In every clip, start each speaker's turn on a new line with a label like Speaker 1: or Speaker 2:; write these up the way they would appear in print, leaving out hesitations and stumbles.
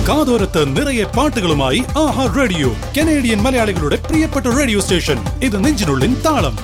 Speaker 1: കാതോരത്ത് നിറയെ പാട്ടുകളുമായി ആഹാ radio, Canadian മലയാളികളുടെ പ്രിയപ്പെട്ട റേഡിയോ സ്റ്റേഷൻ. ഇത് നെഞ്ചിനുള്ളിൻ താളം.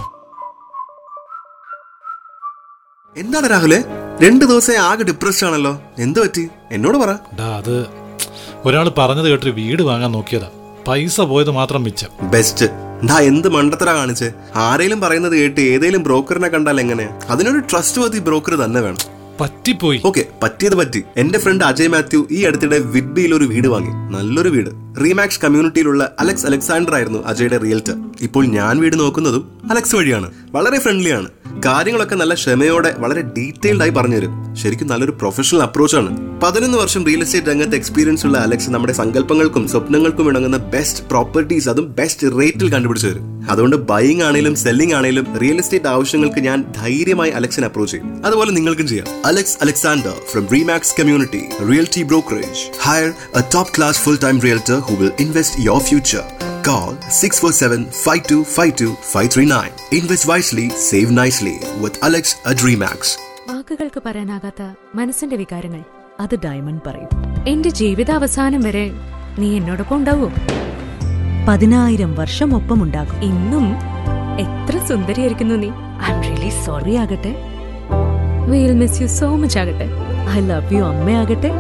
Speaker 2: എന്താണ് രാഹുലെ, 2 ദിവസം ആകെ ഡിപ്രഷൻ ആണല്ലോ, എന്ത് പറ്റി? എന്നോട് പറ.
Speaker 1: അത് ഒരാൾ പറഞ്ഞത് കേട്ട് വീട് വാങ്ങാൻ നോക്കിയതാ, പൈസ പോയത് മാത്രം മിച്ചം.
Speaker 2: ബെസ്റ്റ്. എന്ത് മണ്ടത്തര കാണിച്ച്? ആരെങ്കിലും പറയുന്നത് കേട്ട് ഏതെങ്കിലും ബ്രോക്കറിനെ കണ്ടാൽ എങ്ങനെ? അതിനൊരു ട്രസ്റ്റ് വർത്തി ബ്രോക്കർ തന്നെ വേണം.
Speaker 1: പറ്റിപ്പോയി.
Speaker 2: ഓക്കെ, പറ്റിയത് പറ്റി. എന്റെ ഫ്രണ്ട് അജയ് മാത്യു ഈ അടുത്തിടെ വിഡ്ബിയിൽ ഒരു വീട് വാങ്ങി, നല്ലൊരു വീട്. റീമാക്സ് കമ്മ്യൂണിറ്റിയിലുള്ള അലക്സാണ്ടർ ആയിരുന്നു അജയുടെ റിയൽറ്റർ. ഇപ്പോൾ ഞാൻ വീട് നോക്കുന്നതും അലക്സ് വഴിയാണ്. വളരെ ഫ്രണ്ട്ലി ആണ്, കാര്യങ്ങളൊക്കെ നല്ല ക്ഷമയോടെ വളരെ ഡീറ്റെയിൽഡ് ആയി പറഞ്ഞുതരും. ശരിക്കും നല്ലൊരു പ്രൊഫഷണൽ അപ്രോച്ചാണ്. 11 വർഷം റിയൽ എസ്റ്റേറ്റ് രംഗത്ത് എക്സ്പീരിയൻസ് ഉള്ള അലക്സ് നമ്മുടെ സങ്കല്പങ്ങൾക്കും സ്വപ്നങ്ങൾക്കും ഇണങ്ങുന്ന ബെസ്റ്റ് പ്രോപ്പർട്ടീസ്, അതും ബെസ്റ്റ് റേറ്റിൽ കണ്ടുപിടിച്ചു തരും. അതുകൊണ്ട് ബൈയിങ് ആണെങ്കിലും സെല്ലിംഗ് ആണെങ്കിലും റിയൽ എസ്റ്റേറ്റ് ആവശ്യങ്ങൾക്ക് ഞാൻ ധൈര്യമായി അലക്സിനെ അപ്രോച്ച് ചെയ്യും. അതുപോലെ നിങ്ങൾക്കും ചെയ്യാം. Alexander from Remax Community Realty Brokerage. Hire a top-class full-time realtor who will invest your future. Call 647-5252-539. Invest wisely, save nicely with Alex at Remax.
Speaker 3: വാക്കുകൾക്ക് പറയാനാകാത്ത മനസ്സിന്റെ വികാരങ്ങൾ അത് ഡയമണ്ട് പറയും. എന്റെ ജീവിതാവസാനം വരെ നീ എന്നോടൊപ്പം ഉണ്ടാവോ?
Speaker 4: 10,000 വർഷം ഒപ്പമുണ്ടാകും.
Speaker 3: ഇന്നും എത്ര സുന്ദരിയായിരിക്കുന്നു നീ.
Speaker 4: ഐ എം റിയലി സോറി ആകട്ടെ.
Speaker 3: We'll miss you so much ആകട്ടെ.
Speaker 4: I love you അമ്മയാകട്ടെ.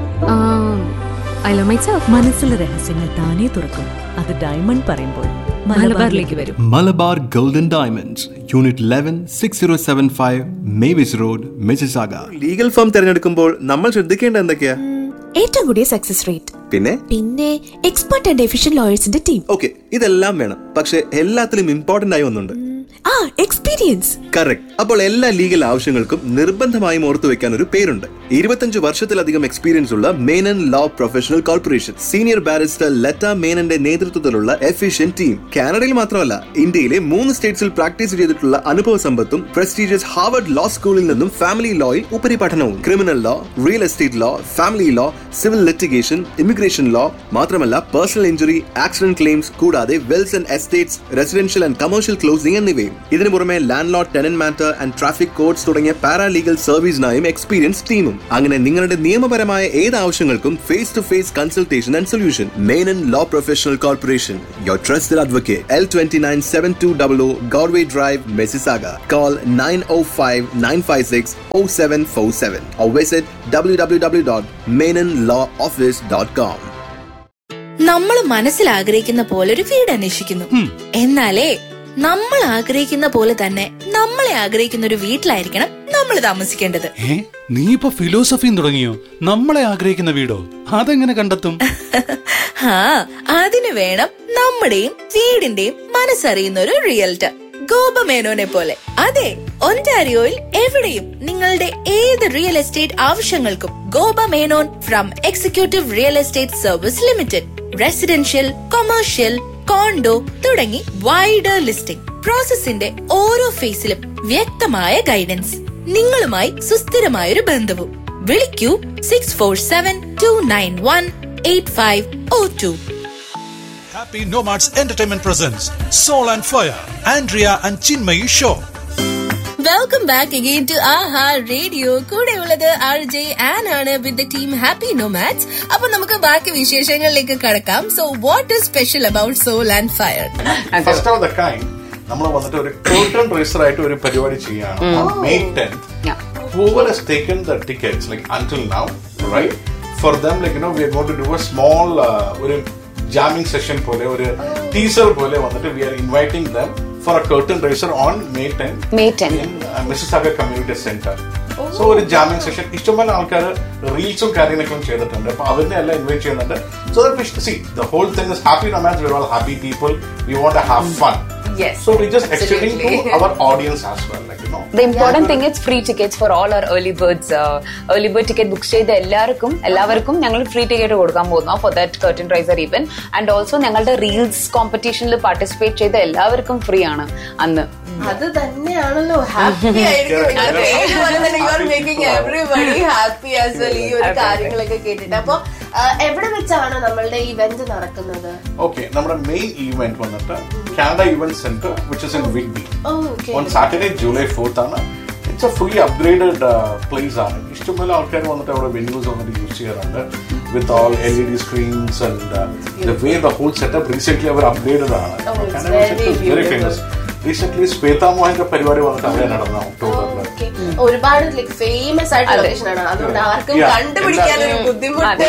Speaker 3: I love myself.
Speaker 4: മനസ്സിലെ രഹസ്യങ്ങൾ താനേ തുറക്കും. അത് ഡയമണ്ട് പറയുമ്പോൾ
Speaker 3: മലബാറിലേക്ക് വരും.
Speaker 5: Malabar golden diamonds, unit 11, 6075 Mavis road, Mississauga.
Speaker 2: Legal firm തിരഞ്ഞെടുക്കുമ്പോൾ നമ്മൾ ശ്രദ്ധിക്കേണ്ട എന്തൊക്കെയാ?
Speaker 6: ഏറ്റവും കൂടിയ സക്സസ് റേറ്റ്, പിന്നെ expert and efficient ലോയേഴ്സിന്റെ team.
Speaker 2: Okay, ഇതെല്ലാം വേണം. പക്ഷെ എല്ലാത്തിലും ഇമ്പോർട്ടന്റ് ആയി ഒന്നുണ്ട്,
Speaker 6: എക്സ്പീരിയൻസ്.
Speaker 2: കറക്റ്റ്. അപ്പോൾ എല്ലാ ലീഗൽ ആവശ്യങ്ങൾക്കും നിർബന്ധമായും ഓർത്തു വെക്കാൻ ഒരു പേരുണ്ട്. 25 വർഷത്തിലധികം എക്സ്പീരിയൻസ് ഉള്ള Menon law professional corporation. Senior barrister Latha മേനന്റെ നേതൃത്വത്തിലുള്ള എഫിഷ്യന്റ് ടീം. കാനഡയിൽ മാത്രമല്ല, ഇന്ത്യയിലെ 3 സ്റ്റേറ്റ്സിൽ പ്രാക്ടീസ് ചെയ്തിട്ടുള്ള അനുഭവ സമ്പത്തും പ്രസ്റ്റീജിയസ് ഹാർവർഡ് ലോ സ്കൂളിൽ നിന്നും family ലോയിൽ ഉപരിപഠനവും. Criminal law, real estate law, family law, civil litigation, immigration law, മാത്രമല്ല പേഴ്സണൽ ഇഞ്ചുറി, ആക്സിഡന്റ് ക്ലെയിംസ്, കൂടാതെ Wells and estates, residential and commercial closing എന്നിവയും. ഇതിനു പുറമെ land Lord, tenant matter and traffic codes തുടങ്ങിയ paralegal സർവീസിനായും experience ടീമും. അങ്ങനെ നിങ്ങളുടെ നിയമപരമായ ഏത് ആവശ്യങ്ങൾക്കും face to face consultation and solution. Menon law professional corporation, your trusted advocate. L297200 Galway Drive, Mississauga. Call 905-956-0747 or visit www.menonlawoffice.com.
Speaker 7: നമ്മൾ മനസ്സിൽ ആഗ്രഹിക്കുന്ന പോലെ ഒരു വീട് അന്വേഷിക്കുന്നു. എന്നാലേ നമ്മൾ ആഗ്രഹിക്കുന്ന പോലെ തന്നെ നമ്മളെ ആഗ്രഹിക്കുന്ന ഒരു വീട്ടിലായിരിക്കണം നമ്മൾ താമസിക്കേണ്ടത്.
Speaker 1: നീ ഇപ്പൊ ഫിലോസഫിയും തുടങ്ങിയോ? നമ്മളെ ആഗ്രഹിക്കുന്ന വീടോ? അതെങ്ങനെ കണ്ടെത്തും?
Speaker 7: അതിന് വേണം നമ്മുടെയും വീടിന്റെയും മനസ്സറിയുന്ന ഒരു റിയൽറ്റർ, ഗോപ മേനോനെ പോലെ. അതെ, ഒന്റാരിയോയിൽ എവിടെയും നിങ്ങളുടെ ഏത് റിയൽ എസ്റ്റേറ്റ് ആവശ്യങ്ങൾക്കും ഗോപ Menon from executive real estate service limited. Residential, commercial, condo തുടങ്ങി വൈഡർ ലിസ്റ്റിംഗ്. പ്രോസസിന്റെ ഓരോ ഫേസിലും വ്യക്തമായ ഗൈഡൻസ്, നിങ്ങളുമായി സുസ്ഥിരമായൊരു ബന്ധവും. വിളിക്കൂ 647-291-8502.
Speaker 1: Happy Nomads Entertainment presents Soul and Fire, Andrea and Chinmayi Show.
Speaker 7: Welcome back again to Aaha radio. കൂടെ ഉള്ളത് RJ Ann ആണ് with the team happy nomads. അപ്പൊ നമുക്ക് ബാക്കി വിശേഷങ്ങളിലേക്ക് കടക്കാം. So what is special about soul and fire?
Speaker 8: First of the kind നമ്മൾ വന്നിട്ട് ഒരു curtain raiser ആയിട്ട് ഒരു പരിപാടി ചെയ്യാണ്. May 10th. Whoever has taken the tickets like until now, right? For them, like we are going to do a small ഒരു jamming session പോലെ, ഒരു teaser പോലെ വന്നിട്ട് we are inviting them for a curtain raiser on May 10th in Mississauga Community Center. So ഒരു jamming session. ഇഷ്ടംപോലെ ആൾക്കാർ റീൽസും കാര്യങ്ങളൊക്കെ ചെയ്തിട്ടുണ്ട്. അപ്പൊ അവരെ എല്ലാം ഇൻവൈറ്റ് ചെയ്യുന്നുണ്ട്. So that we see the whole thing is happy nomads. We're all happy people. We want to have fun.
Speaker 9: Yes.
Speaker 8: So we just extending to our audience as well, like
Speaker 9: The important thing is free tickets for all our early birds. Early bird ticket book ചെയ്ത എല്ലാവർക്കും ഞങ്ങൾ free ticket കൊടുക്കാൻ പോകുന്നു for that curtain raiser event. And also ഞങ്ങളുടെ reels കോമ്പറ്റീഷനിൽ participate ചെയ്ത എല്ലാവർക്കും free ആണ് അന്ന്.
Speaker 6: അത് തന്നെയാണല്ലോ ഹാപ്പി ആയിരിക്കും. എവറിബഡി ഹാപ്പി ആസ് വെൽ ഈ ഒരു കാര്യങ്ങളൊക്കെ കേട്ടിട്ട്. അപ്പൊ എവിടെ വെച്ചാണ് നമ്മളുടെ ഇവന്റ് നടക്കുന്നത്?
Speaker 8: ഓക്കെ, നമ്മുടെ മെയിൻ ഇവന്റ് വന്നിട്ട് Canada event centre which is in Whitby. On Saturday, July 4th ആണ്. It's A fully upgraded place ആണ്. ഇഷ്ടംപോലെ ആൾക്കാർ വന്നിട്ട് അവിടെ വെന്യൂസ് വന്നിട്ട് യൂസ് ചെയ്യാറുണ്ട് with all LED screens and the way the whole setup recent our upgraded ആണ്. Very famous. Recent Shweta മോഹന്റെ പരിപാടി വന്നിട്ട് അവിടെ നടന്ന ഒക്ടോബറിൽ.
Speaker 6: ഒരുപാട് ഫേമസ് ആയിട്ടുള്ള ലൊക്കേഷൻ ആണ്, അതുകൊണ്ട് ആർക്കും കണ്ടുപിടിക്കാൻ ഒരു ബുദ്ധിമുട്ട്.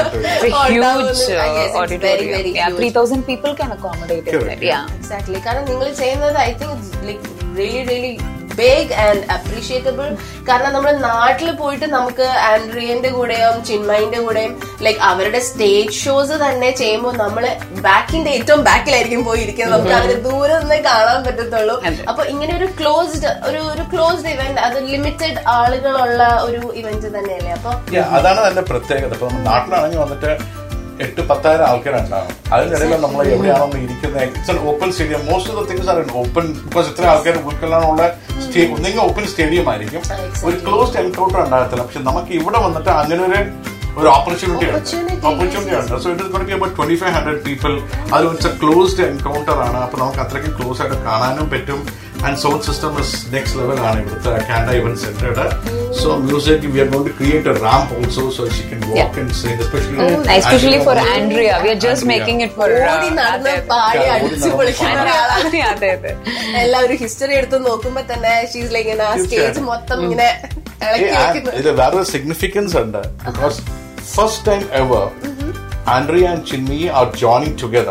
Speaker 9: 3,000 people can accommodate in it. Yeah,
Speaker 6: exactly. കാരണം നിങ്ങൾ ചെയ്യുന്നത് I think like really really big and appreciable. കാരണം നമ്മുടെ നാട്ടിൽ പോയിട്ട് നമുക്ക് ആൻഡ്രിയന്റെ കൂടെയും ചിന്മയിന്റെ കൂടെയും ലൈക്ക് അവരുടെ സ്റ്റേജ് ഷോസ് തന്നെ ചെയ്യുമ്പോൾ നമ്മള് ബാക്കിന്റെ ഏറ്റവും ബാക്കിലായിരിക്കും പോയിരിക്കുന്നത്, നമുക്ക് അവര് ദൂരെ നിന്ന് കാണാൻ പറ്റത്തുള്ളൂ. അപ്പൊ ഇങ്ങനെ ഒരു ക്ലോസ്ഡ് ഇവന്റ്, അത് ലിമിറ്റഡ് ആളുകളുള്ള ഒരു ഇവന്റ് തന്നെയല്ലേ? അപ്പൊ
Speaker 8: അതാണ് അതിന്റെ പ്രത്യേകത. ഇപ്പൊ നമ്മൾ നാട്ടിലാണെങ്കിൽ വന്നിട്ട് 8,000-10,000 ആൾക്കാരുണ്ടാവും. അതിനിടയിൽ നമ്മൾ എവിടെയാണോ ഇരിക്കുന്നത്, it's an open stadium. Most of the things are open because ഇത്ര ആൾക്കാർ ഉൾക്കൊള്ളാനുള്ള ഒന്നെങ്കിൽ ഓപ്പൺ സ്റ്റേഡിയം ആയിരിക്കും, ഒരു ക്ലോസ്ഡ് എൻകൗണ്ടർ ഉണ്ടാകത്തില്ല. പക്ഷെ നമുക്ക് ഇവിടെ വന്നിട്ട് അങ്ങനെ ഒരു ഓപ്പർച്യൂണിറ്റി ഉണ്ട്. So it is going to B about 2,500 people. അത് ഇറ്റ്സ് എ ക്ലോസ്ഡ് എൻകൗണ്ടർ ആണ്. അപ്പൊ നമുക്ക് അത്രയ്ക്ക് ക്ലോസ് ആയിട്ട് കാണാനും പറ്റും. And sound system is next level ആണ് ഇവിടുത്തെ Canada event സെന്ററുടെ. So music V are going to create A ramp also so Xi can walk and sing,
Speaker 9: especially for Andrea. We are just making it for
Speaker 6: എല്ലാവരും history എടുത്ത് നോക്കുമ്പോ തന്നെ she's like ഇങ്ങനെ stage മൊത്തം ഇങ്ങനെ
Speaker 8: ഇത് വേറെ significance ഉണ്ട്. Because first time ever Andrea and Chinmayi are joining together.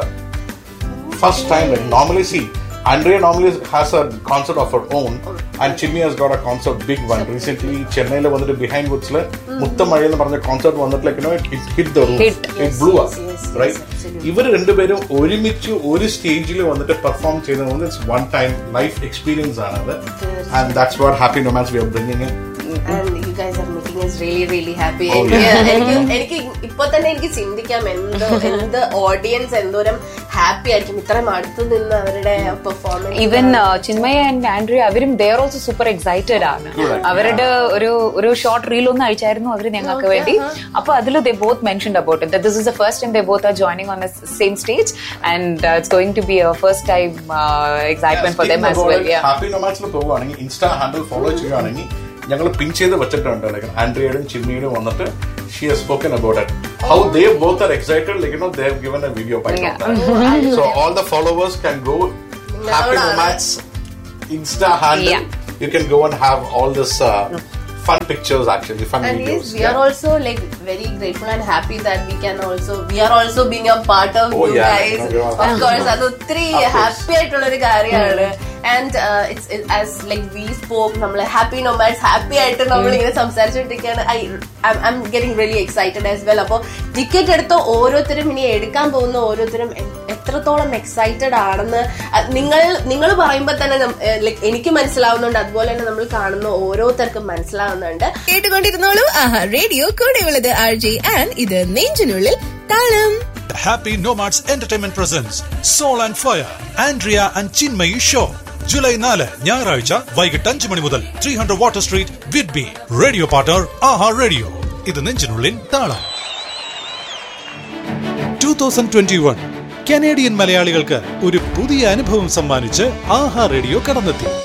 Speaker 8: First time. Normally see Andrea normally has a concert of her own and Chinmayi has got a concert, big one. Recently Chennai le vandu behind woods le Muttamazhi ennu paranja concert vandu like it hit the roof. It blew up, right? ഇവർ രണ്ടുപേരും ഒരുമിച്ച് ഒരു സ്റ്റേജിൽ വന്നിട്ട് perform ചെയ്യുന്നത് it's one time life experience ആണത്. And that's what Happy Nomads we are bringing in.
Speaker 6: And you guys are making us really really happy. എനിക്ക് ഇപ്പൊ തന്നെ എനിക്ക് ചിന്തിക്കാം എന്ത് ഓഡിയൻസ് എന്തോരം ഹാപ്പി ആയിരിക്കും ഇത്രയും അടുത്ത് നിന്ന് അവരുടെ performance.
Speaker 9: Even Chinmaya and Andrea അവരും they are also super excited ആണ്. അവരുടെ ഒരു ഷോർട്ട് റീൽ ഒന്ന് അയച്ചായിരുന്നു അവര് ഞങ്ങൾക്ക് വേണ്ടി. അപ്പൊ അതിൽ ദേ both mentioned about it this is the first time they both are joining on the same stage and it's going to B A first time excitement for them as well.
Speaker 8: Happy നൊമാഡ്സിൽ പോവുകയാണെങ്കിൽ insta handle follow ചെയ്യുകയാണെങ്കിൽ ഞങ്ങൾ പിൻ ചെയ്ത് വെച്ചിട്ടുണ്ട്. Like ആൻഡ്രിയയും ചിന്മയിലും വന്നിട്ട് she has spoken about it, how they both are excited, like they have given a video by that. So all the followers can go Happy Nomads Insta handle. You can go and have all this fun pictures, actually fun
Speaker 6: and
Speaker 8: videos.
Speaker 6: Yes, we are also like very grateful and happy that we are also being a part of you guys. Of course adu three happy aayittulla oru karyana. And it's as like we spoke nammal Happy Nomads happy aayittu nammal ingane samsarichittikkana. I'm getting really excited as well. Appo ticket edutho orotharum ini edukkan povunna orotharum എത്രത്തോളം excited ആണെന്ന് നിങ്ങൾ പറയുമ്പോൾ തന്നെ like എനിക്ക് മനസ്സിലാവുന്നുണ്ട്, അതുപോലെ തന്നെ നമ്മൾ കാണുന്ന ഓരോരുത്തർക്കും മനസ്സിലാവുന്നുണ്ട്.
Speaker 7: കേട്ടുകൊണ്ടിരുന്നോളൂ ആഹാ റേഡിയോ. കൂടെയുള്ളത് RJ ആൻഡ് ഇത് നെഞ്ചിനുള്ളിൽ താളം.
Speaker 1: Happy Nomads Entertainment presents Soul and Fire Andrea and Chinmayi Show. July 4 ഞായറാഴ്ച വൈകിട്ട് 5 മണി മുതൽ 300 water street Whidbey. Radio partner ആഹാ റേഡിയോ. ഇത് നെഞ്ചിനുള്ളിൽ താളം. 2021 കനേഡിയൻ മലയാളികൾക്ക് ഒരു പുതിയ അനുഭവം സമ്മാനിച്ച് ആഹാ റേഡിയോ കടന്നെത്തി.